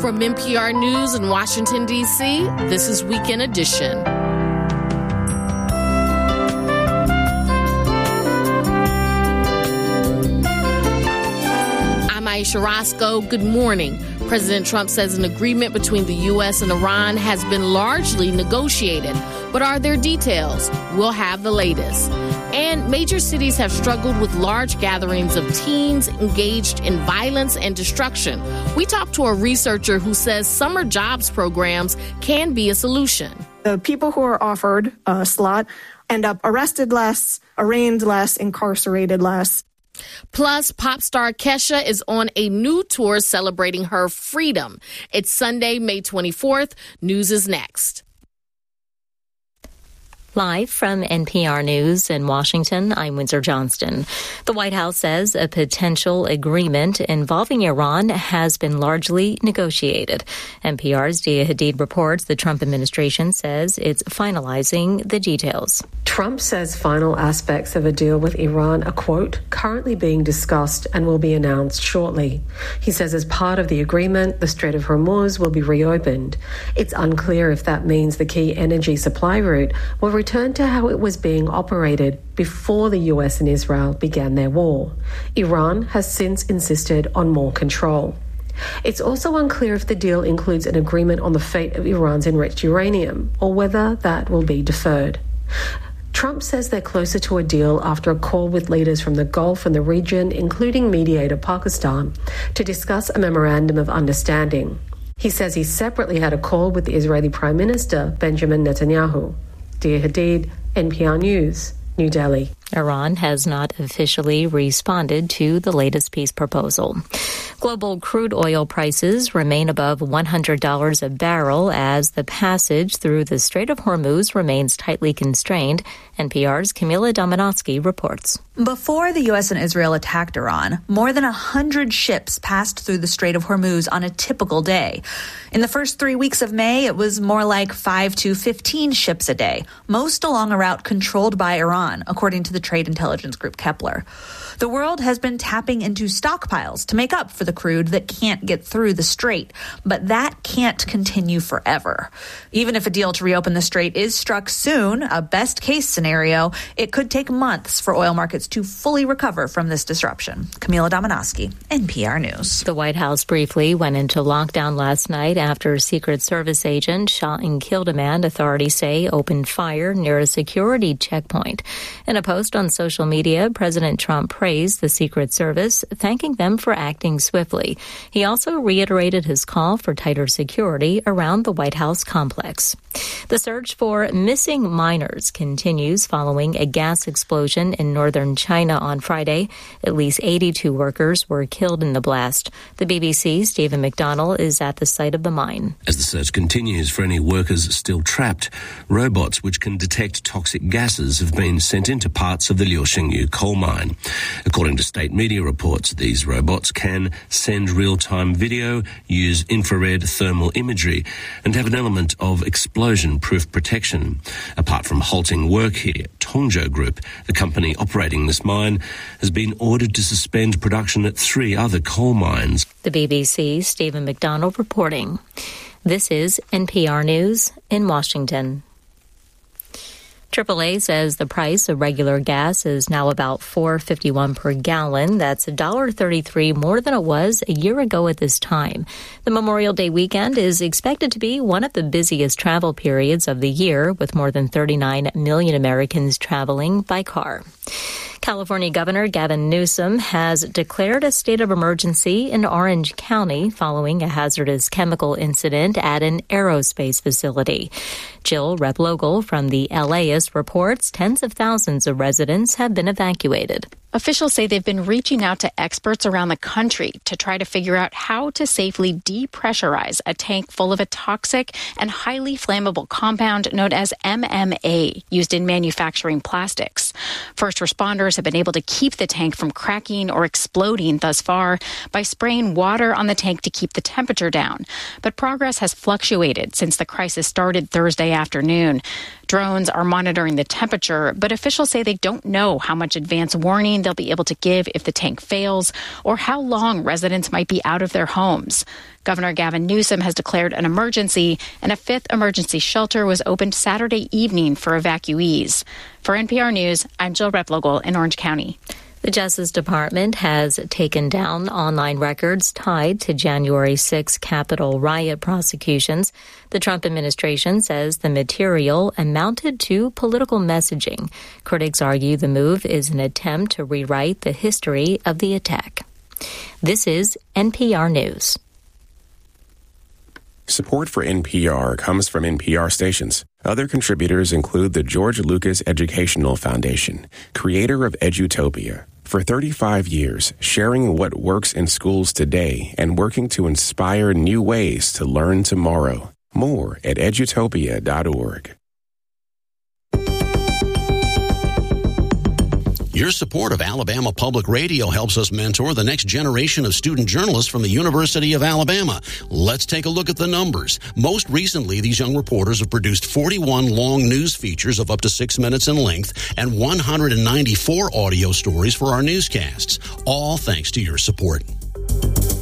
From NPR News in Washington, D.C., this is Weekend Edition. I'm Aisha Roscoe. Good morning. President Trump says an agreement between the U.S. and Iran has been largely negotiated. But are there details? We'll have the latest. And major cities have struggled with large gatherings of teens engaged in violence and destruction. We talked to a researcher who says summer jobs programs can be a solution. The people who are offered a slot end up arrested less, arraigned less, incarcerated less. Plus, pop star Kesha is on a new tour celebrating her freedom. It's Sunday, May 24th. News is next. Live from NPR News in Washington, I'm Windsor Johnston. The White House says a potential agreement involving Iran has been largely negotiated. NPR's Dia Hadid reports the Trump administration says it's finalizing the details. Trump says final aspects of a deal with Iran are, quote, currently being discussed and will be announced shortly. He says as part of the agreement, the Strait of Hormuz will be reopened. It's unclear if that means the key energy supply route will return to how it was being operated before the US and Israel began their war. Iran has since insisted on more control. It's also unclear if the deal includes an agreement on the fate of Iran's enriched uranium or whether that will be deferred. Trump says they're closer to a deal after a call with leaders from the Gulf and the region, including mediator Pakistan, to discuss a memorandum of understanding. He says he separately had a call with the Israeli Prime Minister, Benjamin Netanyahu. Dia Hadid, NPR News, New Delhi. Iran has not officially responded to the latest peace proposal. Global crude oil prices remain above $100 a barrel as the passage through the Strait of Hormuz remains tightly constrained. NPR's Camila Domonotsky reports. Before the U.S. and Israel attacked Iran, more than 100 ships passed through the Strait of Hormuz on a typical day. In the first 3 weeks of May, it was more like 5 to 15 ships a day, most along a route controlled by Iran, according to the trade intelligence group Kepler. The world has been tapping into stockpiles to make up for the crude that can't get through the strait, but that can't continue forever. Even if a deal to reopen the strait is struck soon, a best-case scenario, it could take months for oil markets to fully recover from this disruption. Camila Domonotsky, NPR News. The White House briefly went into lockdown last night after a Secret Service agent shot and killed a man authorities say opened fire near a security checkpoint. In a post on social media, President Trump praised the Secret Service, thanking them for acting swiftly. He also reiterated his call for tighter security around the White House complex. The search for missing miners continues following a gas explosion in northern China on Friday. At least 82 workers were killed in the blast. The BBC's Stephen McDonnell is at the site of the mine. As the search continues for any workers still trapped, robots which can detect toxic gases have been sent into parts of the Liushengyu coal mine. According to state media reports, these robots can send real-time video, use infrared thermal imagery, and have an element of explosion-proof protection. Apart from halting work here, Tongzhou Group, the company operating this mine, has been ordered to suspend production at 3 other coal mines. The BBC's Stephen McDonnell reporting. This is NPR News in Washington. AAA says the price of regular gas is now about $4.51 per gallon. That's $1.33 more than it was a year ago at this time. The Memorial Day weekend is expected to be one of the busiest travel periods of the year, with more than 39 million Americans traveling by car. California Governor Gavin Newsom has declared a state of emergency in Orange County following a hazardous chemical incident at an aerospace facility. Jill Replogle from the LAist reports tens of thousands of residents have been evacuated. Officials say they've been reaching out to experts around the country to try to figure out how to safely depressurize a tank full of a toxic and highly flammable compound known as MMA, used in manufacturing plastics. First responders have been able to keep the tank from cracking or exploding thus far by spraying water on the tank to keep the temperature down. But progress has fluctuated since the crisis started Thursday afternoon. Drones are monitoring the temperature, but officials say they don't know how much advance warning they'll be able to give if the tank fails, or how long residents might be out of their homes. Governor Gavin Newsom has declared an emergency, and a fifth emergency shelter was opened Saturday evening for evacuees. For NPR News, I'm Jill Replogle in Orange County. The Justice Department has taken down online records tied to January 6 Capitol riot prosecutions. The Trump administration says the material amounted to political messaging. Critics argue the move is an attempt to rewrite the history of the attack. This is NPR News. Support for NPR comes from NPR stations. Other contributors include the George Lucas Educational Foundation, creator of Edutopia. For 35 years, sharing what works in schools today and working to inspire new ways to learn tomorrow. More at edutopia.org. Your support of Alabama Public Radio helps us mentor the next generation of student journalists from the University of Alabama. Let's take a look at the numbers. Most recently, these young reporters have produced 41 long news features of up to 6 minutes in length and 194 audio stories for our newscasts, all thanks to your support.